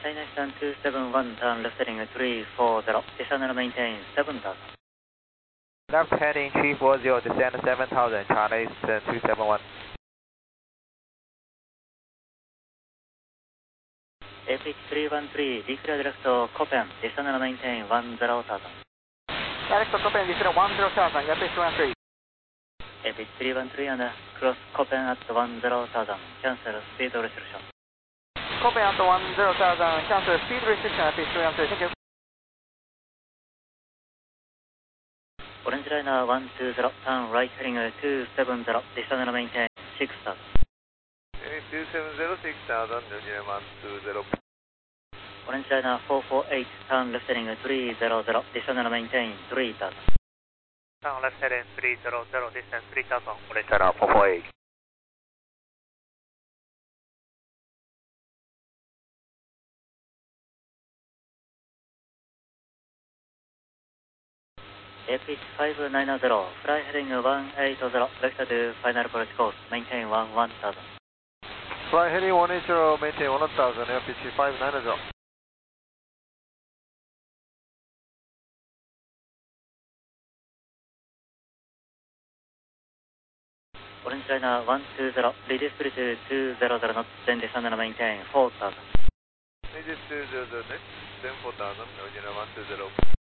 China Eastern 271, turn left heading 340, descend maintain 7000. Left heading 340, descend 7000, China Eastern 271. APH 313, declare direct Copen, descend maintain 10,000. Direct Copen, descend 10,000, APH 313. APH 313 and cross Copen at 10,000, cancel speed restriction. Copen at 10,000, cancel speed restriction, APH 313, thank you. Orange liner 120, turn right heading 270, descend maintain 6000. 270, 6000, New Zealand 120. Orange liner 448, turn left heading 300, descend maintain 3000. Turn left heading 300, descend 3000, Orange liner 448. APH 590, fly heading 180, left to final approach course, maintain 1000. Fly heading 180, maintain 1000, APH 590. Orange liner 120, reduce speed to 200 knots, then descend and maintain 4000. Reduce 200 knots, then 4000, New Zealand 120.